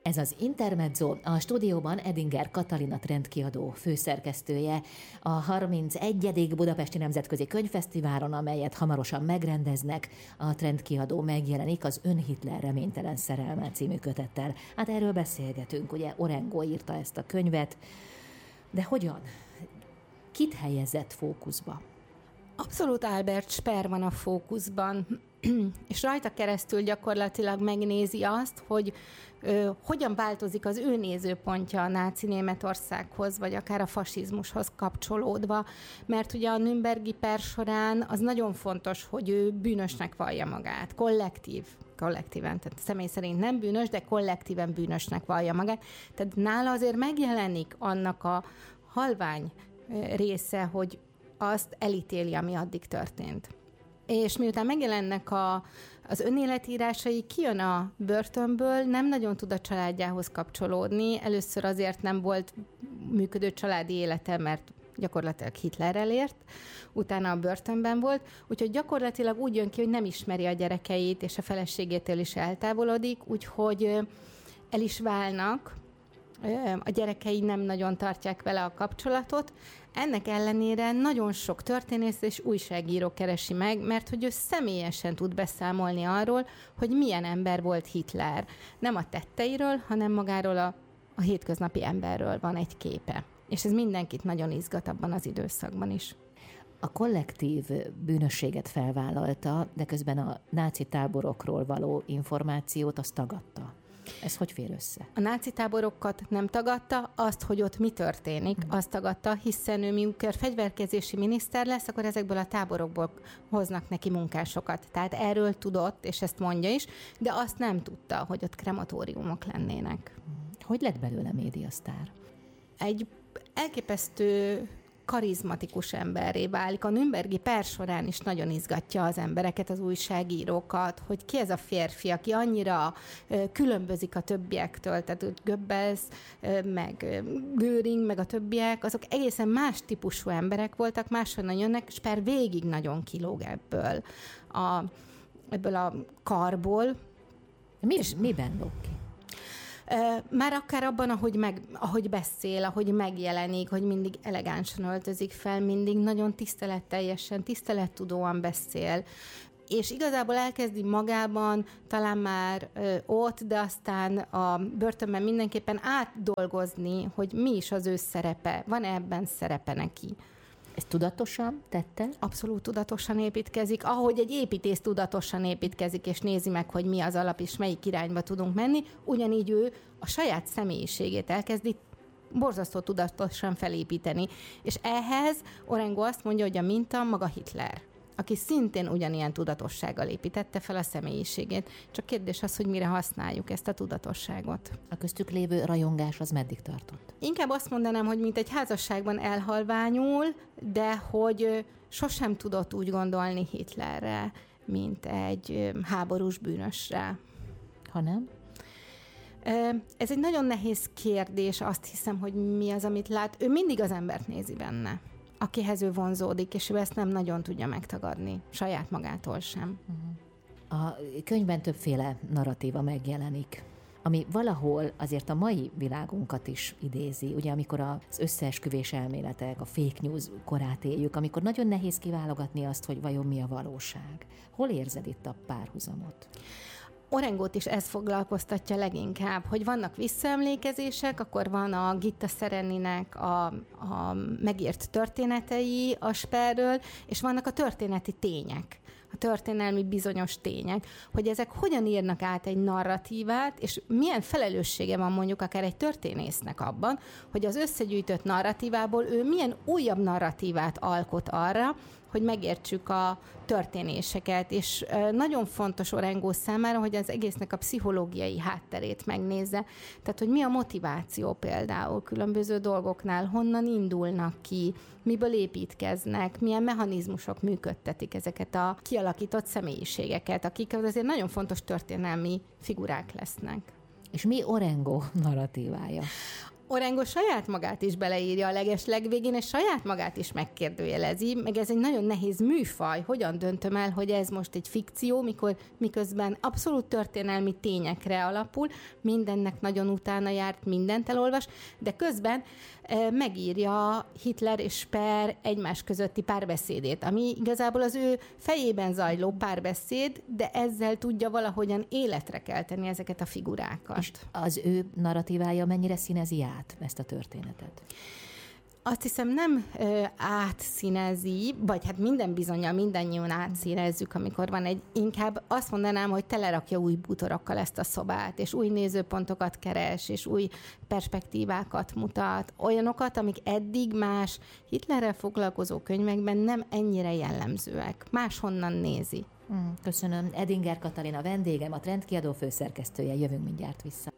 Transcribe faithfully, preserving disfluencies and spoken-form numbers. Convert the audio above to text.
Ez az Intermezzo, a stúdióban Edinger Katalina trendkiadó főszerkesztője. A harmincegyedik Budapesti Nemzetközi Könyvfesztiválon, amelyet hamarosan megrendeznek, a trendkiadó megjelenik az Ön Hitler reménytelen szerelme című kötettel. Hát erről beszélgetünk, ugye Orengo írta ezt a könyvet, de hogyan? Kit helyezett fókuszba? Abszolút Albert Speer van a fókuszban, és rajta keresztül gyakorlatilag megnézi azt, hogy ö, hogyan változik az ő nézőpontja a náci Németországhoz, vagy akár a fasizmushoz kapcsolódva, mert ugye a nürnbergi per során az nagyon fontos, hogy ő bűnösnek vallja magát, kollektív, kollektíven, tehát személy szerint nem bűnös, de kollektíven bűnösnek vallja magát, tehát nála azért megjelenik annak a halvány része, hogy azt elítéli, ami addig történt. És miután megjelennek a, az önéletírásai, kijön a börtönből, nem nagyon tud a családjához kapcsolódni. Először azért nem volt működő családi élete, mert gyakorlatilag Hitlerrel ért, utána a börtönben volt, úgyhogy gyakorlatilag úgy jön ki, hogy nem ismeri a gyerekeit, és a feleségétől is eltávolodik, úgyhogy el is válnak, a gyerekei nem nagyon tartják vele a kapcsolatot. Ennek ellenére nagyon sok történész és újságíró keresi meg, mert hogy ő személyesen tud beszámolni arról, hogy milyen ember volt Hitler. Nem a tetteiről, hanem magáról a, a hétköznapi emberről van egy képe. És ez mindenkit nagyon izgat abban az időszakban is. A kollektív bűnösséget felvállalta, de közben a náci táborokról való információt azt tagadta. Ez hogy fér össze? A náci táborokat nem tagadta, azt, hogy ott mi történik, hmm. azt tagadta, hiszen ő miután fegyverkezési miniszter lesz, akkor ezekből a táborokból hoznak neki munkásokat. Tehát erről tudott, és ezt mondja is, de azt nem tudta, hogy ott krematóriumok lennének. Hogy lett belőle médiasztár? Egy elképesztő karizmatikus emberré válik. A nürnbergi per során is nagyon izgatja az embereket, az újságírókat, hogy ki ez a férfi, aki annyira különbözik a többiektől, tehát Goebbels, meg Göring, meg a többiek, azok egészen más típusú emberek voltak, máshonnan jönnek, és per végig nagyon kilóg ebből a, ebből a karból. Mi, és miben lóg ki? Már akár abban, ahogy, meg, ahogy beszél, ahogy megjelenik, hogy mindig elegánsan öltözik fel, mindig nagyon tiszteletteljesen, tisztelettudóan beszél, és igazából elkezdi magában, talán már ö, ott, de aztán a börtönben mindenképpen átdolgozni, hogy mi is az ő szerepe, van-e ebben szerepe neki. Ez tudatosan tette? Abszolút tudatosan építkezik, ahogy egy építész tudatosan építkezik, és nézi meg, hogy mi az alap, és melyik irányba tudunk menni, ugyanígy ő a saját személyiségét elkezdi borzasztó tudatosan felépíteni. És ehhez Orengo azt mondja, hogy a minta maga Hitler, aki szintén ugyanilyen tudatossággal építette fel a személyiségét. Csak kérdés az, hogy mire használjuk ezt a tudatosságot. A köztük lévő rajongás az meddig tartott? Inkább azt mondanám, hogy mint egy házasságban elhalványul, de hogy sosem tudott úgy gondolni Hitlerre, mint egy háborús bűnösre. Ha nem? Ez egy nagyon nehéz kérdés, azt hiszem, hogy mi az, amit lát. Ő mindig az embert nézi benne, akihez ő vonzódik, és ő ezt nem nagyon tudja megtagadni, saját magától sem. A könyvben többféle narratíva megjelenik, ami valahol azért a mai világunkat is idézi, ugye amikor az összeesküvés elméletek, a fake news korát éljük, amikor nagyon nehéz kiválogatni azt, hogy vajon mi a valóság. Hol érzed itt a párhuzamot? Orengót is ez foglalkoztatja leginkább, hogy vannak visszaemlékezések, akkor van a Gitta Sereninek a, a megírt történetei a Speerről, és vannak a történeti tények, a történelmi bizonyos tények, hogy ezek hogyan írnak át egy narratívát, és milyen felelőssége van mondjuk akár egy történésznek abban, hogy az összegyűjtött narratívából ő milyen újabb narratívát alkot arra, hogy megértsük a történéseket, és nagyon fontos Orengo számára, hogy az egésznek a pszichológiai hátterét megnézze. Tehát, hogy mi a motiváció például különböző dolgoknál, honnan indulnak ki, miből építkeznek, milyen mechanizmusok működtetik ezeket a kialakított személyiségeket, akik azért nagyon fontos történelmi figurák lesznek. És mi Orengo narratívája? Orengo saját magát is beleírja a legeslegvégén, és saját magát is megkérdőjelezi, meg ez egy nagyon nehéz műfaj. Hogyan döntöm el, hogy ez most egy fikció, mikor, miközben abszolút történelmi tényekre alapul, mindennek nagyon utána járt, mindent elolvas, de közben e, megírja Hitler és Speer egymás közötti párbeszédét, ami igazából az ő fejében zajló párbeszéd, de ezzel tudja valahogyan életre kelteni ezeket a figurákat. És az ő narratívája mennyire színezi át ezt a történetet? Azt hiszem nem ö, átszínezi, vagy hát minden bizonnyal mindannyian átszínezzük, amikor van egy, inkább azt mondanám, hogy telerakja új bútorokkal ezt a szobát, és új nézőpontokat keres, és új perspektívákat mutat, olyanokat, amik eddig más Hitlerrel foglalkozó könyvekben nem ennyire jellemzőek. Máshonnan nézi. Köszönöm. Edinger Katalin a vendégem, a Trend kiadó főszerkesztője. Jövünk mindjárt vissza.